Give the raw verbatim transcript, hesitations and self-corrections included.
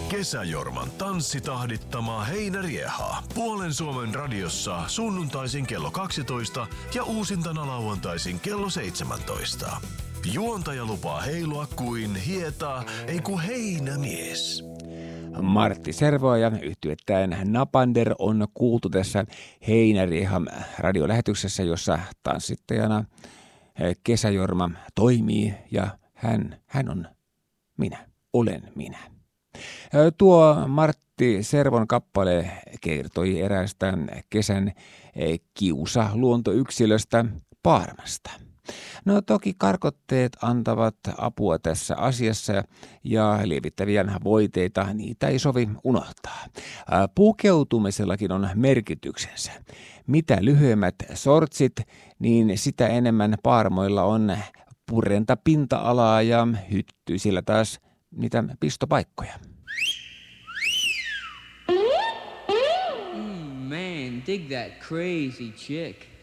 Kesäjorman tanssitahdittamaa heinäriehaa. Puolen Suomen radiossa sunnuntaisin kello kaksitoista ja uusintana lauantaisin kello seitsemäntoista. Juontaja lupaa heilua kuin hieta, ei ku heinämies. Martti Servoa ja yhtyettäen Napander on kuultu tässä heinäriehan radiolähetyksessä, jossa tanssittajana Kesäjorma toimii ja hän, hän on minä, olen minä. Tuo Martti Servon kappale kertoi eräästä kesän kiusa luontoyksilöstä Paarmasta. No toki karkotteet antavat apua tässä asiassa ja lievittäviä voiteita, niitä ei sovi unohtaa. Pukeutumisellakin on merkityksensä. Mitä lyhyemmät sortsit, niin sitä enemmän paarmoilla on purenta pinta-alaa ja hyttyisillä taas niitä pistopaikkoja. Mm, man, dig that crazy chick.